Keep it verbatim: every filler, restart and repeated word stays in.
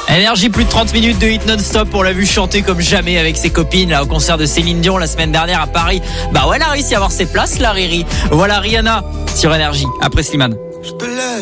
Énergie, plus de trente minutes de hit non-stop. On l'a vu chanter comme jamais avec ses copines là au concert de Céline Dion la semaine dernière à Paris. Bah ouais, elle a réussi à avoir ses places là, Riri. Voilà Rihanna sur Énergie après Slimane.